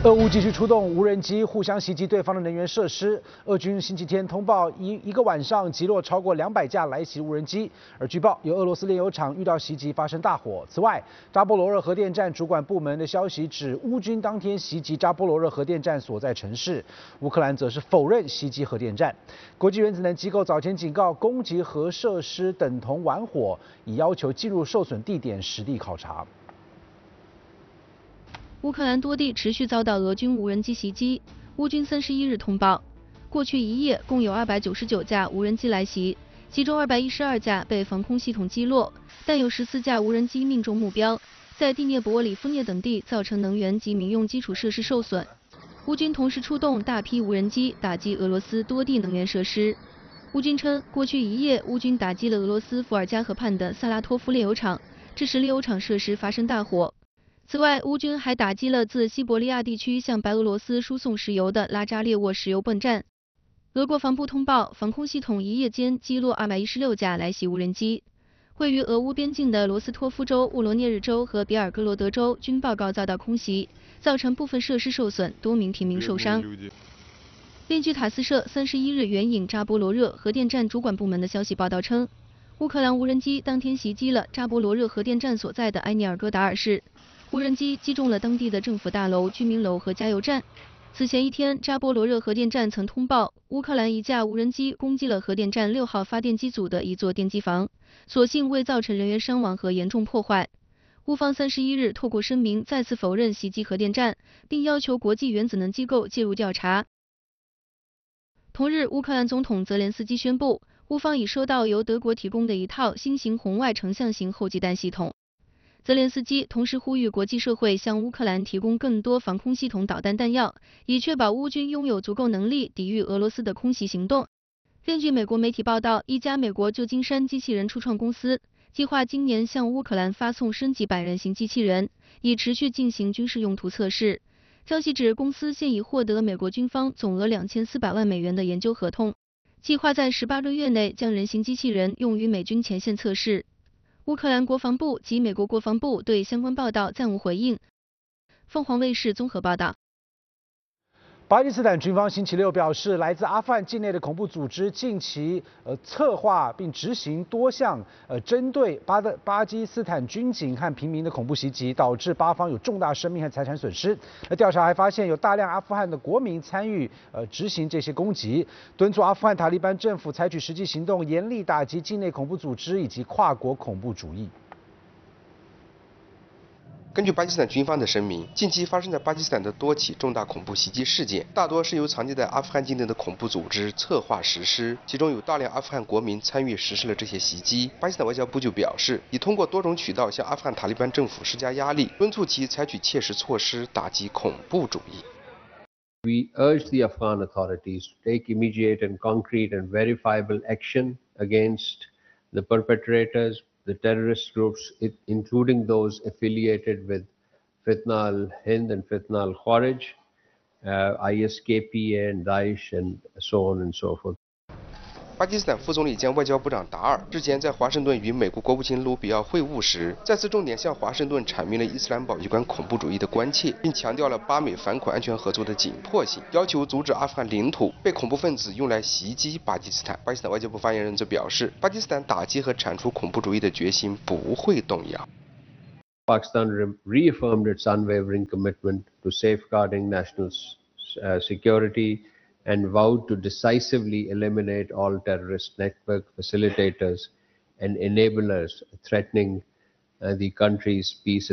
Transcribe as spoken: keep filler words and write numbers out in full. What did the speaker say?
俄乌继续出动无人机互相袭击对方的能源设施。俄军星期天通报一一个晚上击落超过两百架来袭无人机，而据报有俄罗斯炼油厂遇到袭击发生大火。此外，扎波罗热核电站主管部门的消息指，乌军当天袭击扎波罗热核电站所在城市。乌克兰则是否认袭击核电站。国际原子能机构早前警告，攻击核设施等同玩火，已要求进入受损地点实地考察。 乌克兰多地持续遭到俄军无人机袭击。乌军三十一日通报，过去一夜共有二百九十九架无人机来袭，其中二百一十二架被防空系统击落，但有十四架无人机命中目标，在第聂伯里夫涅等地造成能源及民用基础设施受损。乌军同时出动大批无人机打击俄罗斯多地能源设施。乌军称，过去一夜乌军打击了俄罗斯伏尔加河畔的萨拉托夫炼油厂，致使炼油厂设施发生大火。 此外，乌军还打击了自西伯利亚地区向白俄罗斯输送石油的拉扎列沃石油泵站。俄国防部通报，防空系统一夜间击落二百一十六架来袭无人机。位于俄乌边境的罗斯托夫州、乌罗涅日州和别尔哥罗德州均报告遭到空袭，造成部分设施受损，多名平民受伤。另据塔斯社三十一日援引扎波罗热核电站主管部门的消息报道称，乌克兰无人机当天袭击了扎波罗热核电站所在的埃涅尔戈达尔市。 无人机击中了当地的政府大楼、居民楼和加油站。此前一天，扎波罗热核电站曾通报，乌克兰一架无人机攻击了核电站六号发电机组的一座电机房，所幸未造成人员伤亡和严重破坏。乌方三十一日透过声明再次否认袭击核电站，并要求国际原子能机构介入调查。同日，乌克兰总统泽连斯基宣布，乌方已收到由德国提供的一套新型红外成像型后继弹系统。 泽连斯基同时呼吁国际社会向乌克兰提供更多防空系统导弹弹药，以确保乌军拥有足够能力抵御俄罗斯的空袭行动。根据美国媒体报道，一家美国旧金山机器人初创公司计划今年向乌克兰发送升级版人形机器人，以持续进行军事用途测试。消息指，公司现已获得美国军方总额两千四百万美元的研究合同，计划在十八个月内将人形机器人用于美军前线测试。 乌克兰国防部及美国国防部对相关报道暂无回应。凤凰卫视综合报道。 巴基斯坦军方星期六表示，来自阿富汗境内的恐怖组织近期呃策划并执行多项呃针对巴的巴基斯坦军警和平民的恐怖袭击，导致巴方有重大生命和财产损失。那调查还发现有大量阿富汗的国民参与呃执行这些攻击，敦促阿富汗塔利班政府采取实际行动，严厉打击境内恐怖组织以及跨国恐怖主义。 根据巴基斯坦军方的声明，近期发生在巴基斯坦的多起重大恐怖袭击事件，大多是由藏匿在阿富汗境内的恐怖组织策划实施，其中有大量阿富汗国民参与实施了这些袭击。巴基斯坦外交部就表示，已通过多种渠道向阿富汗塔利班政府施加压力，敦促其采取切实措施打击恐怖主义。 We urge the Afghan authorities to take immediate and concrete and verifiable action against the perpetrators. The terrorist groups, including those affiliated with Fitna al-Hind and Fitna al-Kharij, uh, I S K P A and Daesh, and so on and so forth. 巴基斯坦副总理兼外交部长达尔日前在华盛顿与美国国务卿卢比奥会晤时，再次重点向华盛顿阐明了伊斯兰堡有关恐怖主义的关切，并强调了巴美反恐安全合作的紧迫性，要求阻止阿富汗领土被恐怖分子用来袭击巴基斯坦。巴基斯坦外交部发言人则表示，巴基斯坦打击和铲除恐怖主义的决心不会动摇。 Pakistan reaffirmed its unwavering commitment to safeguarding national uh, security. And vowed to decisively eliminate all terrorist network facilitators and enablers threatening uh, the country's peace